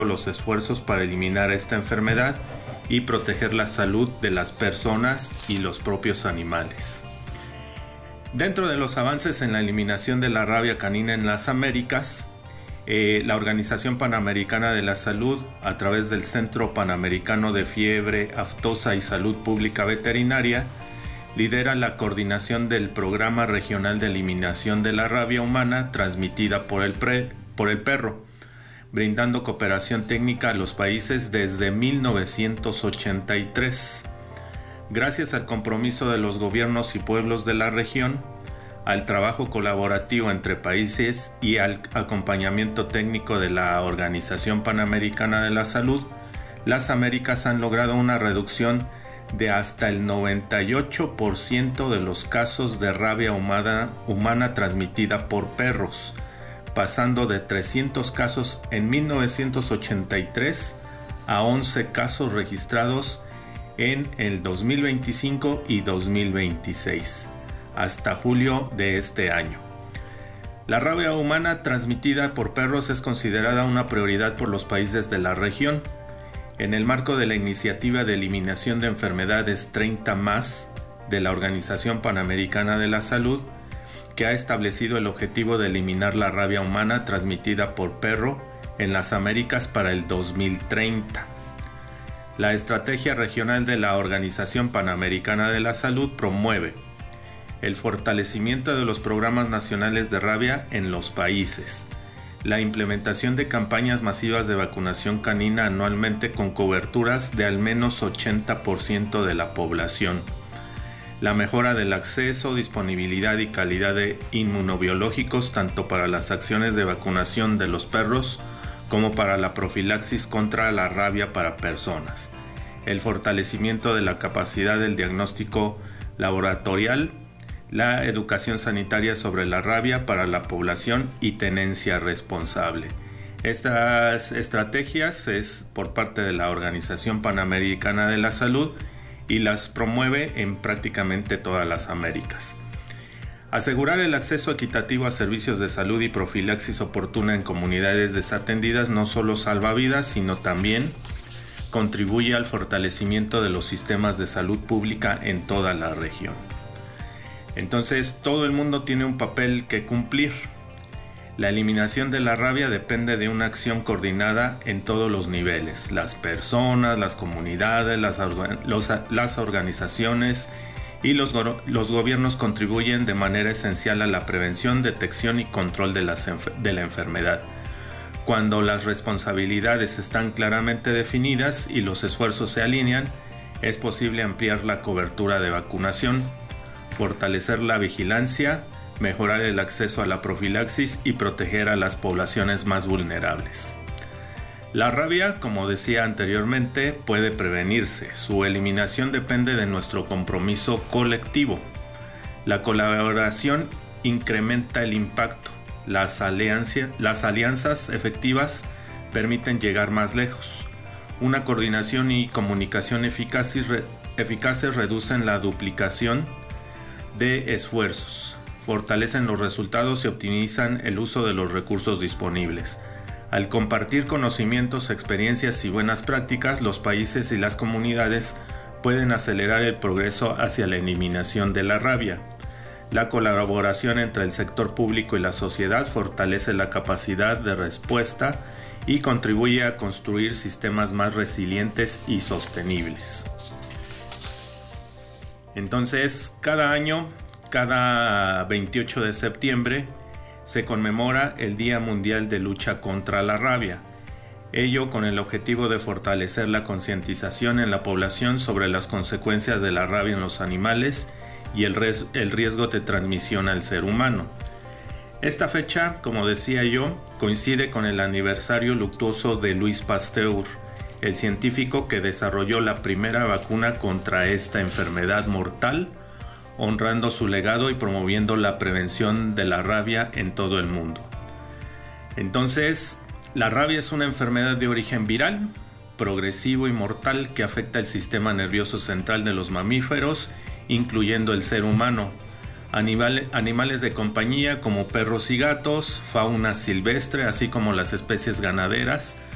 los esfuerzos para eliminar esta enfermedad y proteger la salud de las personas y los propios animales. Dentro de los avances en la eliminación de la rabia canina en las Américas, la Organización Panamericana de la Salud, a través del Centro Panamericano de Fiebre Aftosa y Salud Pública Veterinaria, lidera la coordinación del Programa Regional de Eliminación de la Rabia Humana transmitida por el perro, brindando cooperación técnica a los países desde 1983. Gracias al compromiso de los gobiernos y pueblos de la región, al trabajo colaborativo entre países y al acompañamiento técnico de la Organización Panamericana de la Salud, las Américas han logrado una reducción de hasta el 98% de los casos de rabia humana transmitida por perros, pasando de 300 casos en 1983 a 11 casos registrados en el 2025 y 2026, hasta julio de este año. La rabia humana transmitida por perros es considerada una prioridad por los países de la región. En el marco de la iniciativa de eliminación de enfermedades 30+ de la Organización Panamericana de la Salud, que ha establecido el objetivo de eliminar la rabia humana transmitida por perro en las Américas para el 2030. La estrategia regional de la Organización Panamericana de la Salud promueve el fortalecimiento de los programas nacionales de rabia en los países, la implementación de campañas masivas de vacunación canina anualmente con coberturas de al menos 80% de la población, la mejora del acceso, disponibilidad y calidad de inmunobiológicos tanto para las acciones de vacunación de los perros como para la profilaxis contra la rabia para personas, el fortalecimiento de la capacidad del diagnóstico laboratorial, la educación sanitaria sobre la rabia para la población y tenencia responsable. Estas estrategias es por parte de la Organización Panamericana de la Salud y las promueve en prácticamente todas las Américas. Asegurar el acceso equitativo a servicios de salud y profilaxis oportuna en comunidades desatendidas no solo salva vidas, sino también contribuye al fortalecimiento de los sistemas de salud pública en toda la región. Entonces, todo el mundo tiene un papel que cumplir. La eliminación de la rabia depende de una acción coordinada en todos los niveles: las personas, las comunidades, las organizaciones y los gobiernos contribuyen de manera esencial a la prevención, detección y control de la enfermedad. Cuando las responsabilidades están claramente definidas y los esfuerzos se alinean, es posible ampliar la cobertura de vacunación, fortalecer la vigilancia, mejorar el acceso a la profilaxis y proteger a las poblaciones más vulnerables. La rabia, como decía anteriormente, puede prevenirse. Su eliminación depende de nuestro compromiso colectivo. La colaboración incrementa el impacto. Las alianzas efectivas permiten llegar más lejos. Una coordinación y comunicación eficaces reducen la duplicación de esfuerzos, fortalecen los resultados y optimizan el uso de los recursos disponibles. Al compartir conocimientos, experiencias y buenas prácticas, los países y las comunidades pueden acelerar el progreso hacia la eliminación de la rabia. La colaboración entre el sector público y la sociedad fortalece la capacidad de respuesta y contribuye a construir sistemas más resilientes y sostenibles. Entonces, cada año, cada 28 de septiembre, se conmemora el Día Mundial de Lucha contra la Rabia. Ello con el objetivo de fortalecer la concientización en la población sobre las consecuencias de la rabia en los animales y el riesgo de transmisión al ser humano. Esta fecha, como decía yo, coincide con el aniversario luctuoso de Louis Pasteur, el científico que desarrolló la primera vacuna contra esta enfermedad mortal, honrando su legado y promoviendo la prevención de la rabia en todo el mundo. Entonces, la rabia es una enfermedad de origen viral, progresivo y mortal que afecta el sistema nervioso central de los mamíferos, incluyendo el ser humano, animales de compañía como perros y gatos, fauna silvestre, así como las especies ganaderas,